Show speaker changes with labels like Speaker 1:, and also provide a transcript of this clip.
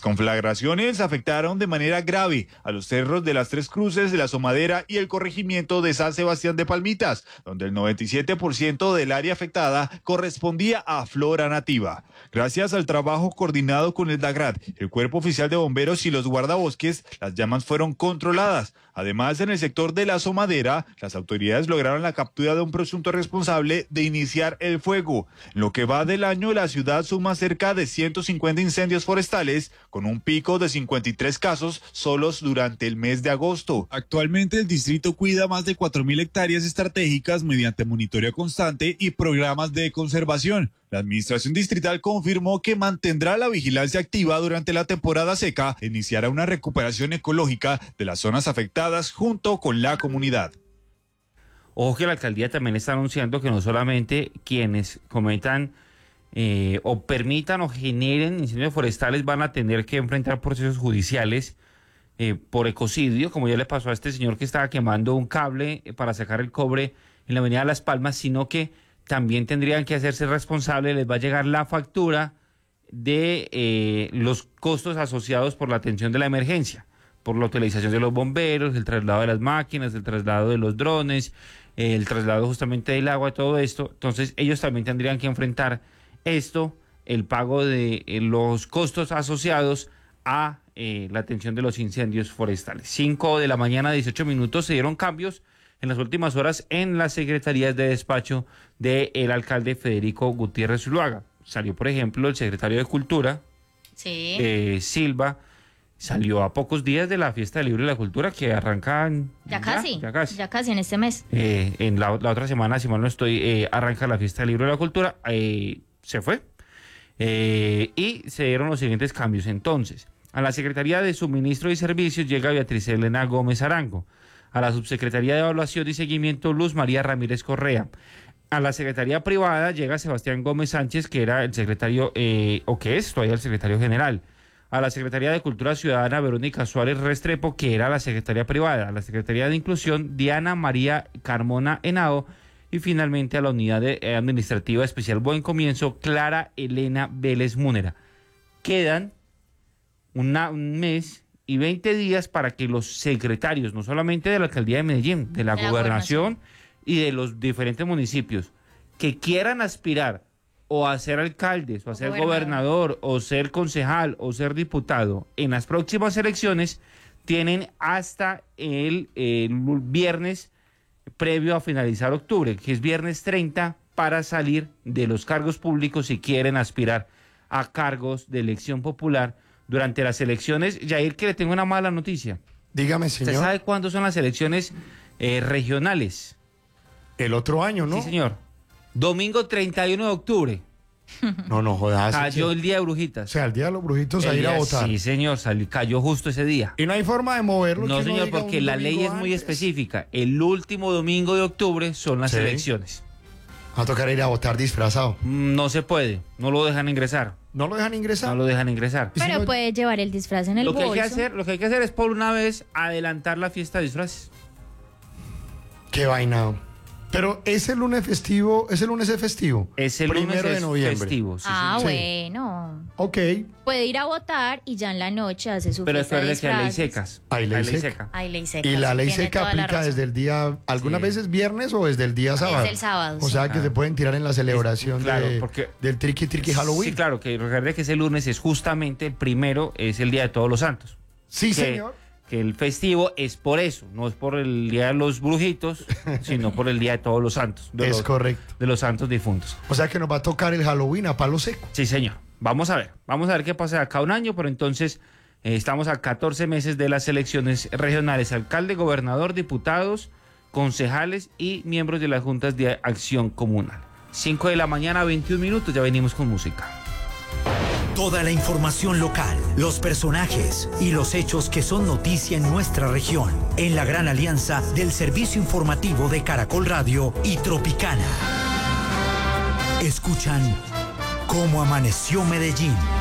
Speaker 1: conflagraciones afectaron de manera grave a los cerros de las Tres Cruces, de la Asomadera y el corregimiento de San Sebastián de Palmitas, donde el 97% del área afectada correspondía a flora nativa. Gracias al trabajo coordinado con el DAGRAD, el Cuerpo Oficial de Bomberos y los guardabosques, las llamas fueron controladas. Además, en el sector de la Asomadera, las autoridades lograron la captura de un presunto responsable de iniciar el fuego. En lo que va del año, la ciudad suma cerca de 150 incendios forestales, con un pico de 53 casos solos durante el mes de agosto. Actualmente, el distrito cuida más de 4.000 hectáreas estratégicas mediante monitoreo constante y programas de conservación. La administración distrital confirmó que mantendrá la vigilancia activa durante la temporada seca e iniciará una recuperación ecológica de las zonas afectadas junto con la comunidad.
Speaker 2: Ojo que la alcaldía también está anunciando que no solamente quienes cometan o permitan o generen incendios forestales van a tener que enfrentar procesos judiciales por ecocidio, como ya le pasó a este señor que estaba quemando un cable para sacar el cobre en la avenida Las Palmas, sino que también tendrían que hacerse responsables, les va a llegar la factura de los costos asociados por la atención de la emergencia, por la utilización de los bomberos, el traslado de las máquinas, el traslado de los drones, el traslado justamente del agua, todo esto. Entonces ellos también tendrían que enfrentar esto, el pago de los costos asociados a la atención de los incendios forestales. 5 de la mañana, 18 minutos, se dieron cambios en las últimas horas en las secretarías de despacho del alcalde Federico Gutiérrez Zuluaga. Salió, por ejemplo, el secretario de Cultura, Silva, salió a pocos días de la Fiesta del Libro y la Cultura que arranca
Speaker 3: ya casi en este mes.
Speaker 2: En la otra semana, si mal no estoy, arranca la Fiesta del Libro y la Cultura, se fue. Y se dieron los siguientes cambios. Entonces, a la Secretaría de Suministro y Servicios llega Beatriz Elena Gómez Arango. A la Subsecretaría de Evaluación y Seguimiento, Luz María Ramírez Correa. A la Secretaría Privada llega Sebastián Gómez Sánchez, que era el secretario, o que es todavía el secretario general. A la Secretaría de Cultura Ciudadana, Verónica Suárez Restrepo, que era la Secretaría Privada. A la Secretaría de Inclusión, Diana María Carmona Henao. Y finalmente a la Unidad Administrativa Especial Buen Comienzo, Clara Elena Vélez Múnera. Quedan un mes y 20 días para que los secretarios, no solamente de la Alcaldía de Medellín, de la Gobernación y de los diferentes municipios, que quieran aspirar o a ser alcaldes, o a ser gobernador, o ser concejal, o ser diputado en las próximas elecciones, tienen hasta el viernes previo a finalizar octubre, que es viernes 30, para salir de los cargos públicos si quieren aspirar a cargos de elección popular durante las elecciones. Yair, que le tengo una mala noticia.
Speaker 4: Dígame, señor.
Speaker 2: ¿Usted sabe cuándo son las elecciones regionales?
Speaker 4: El otro año, ¿no?
Speaker 2: Sí, señor. Domingo 31 de octubre.
Speaker 4: No jodas.
Speaker 2: Cayó el Día de Brujitas.
Speaker 4: O sea, el Día de los Brujitos a ir a votar.
Speaker 2: Sí, señor, cayó justo ese día.
Speaker 4: ¿Y no hay forma de moverlo?
Speaker 2: No, señor, porque la ley es muy específica. El último domingo de octubre son las elecciones.
Speaker 4: Va a tocar ir a votar disfrazado.
Speaker 2: No se puede, no lo dejan ingresar.
Speaker 4: ¿No lo dejan ingresar?
Speaker 2: No lo dejan ingresar.
Speaker 3: Pero puede llevar el disfraz en el bolso.
Speaker 2: Lo que hay que hacer es por una vez adelantar la fiesta de disfraces.
Speaker 4: Qué vaina. Pero ese lunes festivo, ese lunes es festivo.
Speaker 2: Ese lunes es festivo.
Speaker 3: Sí, bueno.
Speaker 4: Ok.
Speaker 3: Puede ir a votar y ya en la noche hace su fiesta de disfraces.
Speaker 2: Pero es que hay ley secas.
Speaker 4: Hay ley seca.
Speaker 3: Hay ley seca.
Speaker 4: Y la ley seca aplica desde el día, algunas veces viernes o desde el día sábado.
Speaker 3: Desde el sábado.
Speaker 4: O sea que se pueden tirar en la celebración del Triqui Halloween.
Speaker 2: Sí, claro, que recuerde que ese lunes es justamente el primero, es el Día de Todos los Santos.
Speaker 4: Sí, señor.
Speaker 2: Que el festivo es por eso, no es por el Día de los Brujitos, sino por el Día de Todos los Santos.
Speaker 4: Correcto.
Speaker 2: De los santos difuntos.
Speaker 4: O sea que nos va a tocar el Halloween a palo seco.
Speaker 2: Sí, señor. Vamos a ver qué pasa de acá un año, pero entonces estamos a 14 meses de las elecciones regionales, alcalde, gobernador, diputados, concejales y miembros de las juntas de acción comunal. 5 de la mañana, 21 minutos, ya venimos con música.
Speaker 5: Toda la información local, los personajes y los hechos que son noticia en nuestra región, en la gran alianza del servicio informativo de Caracol Radio y Tropicana. Escuchan Cómo Amaneció Medellín.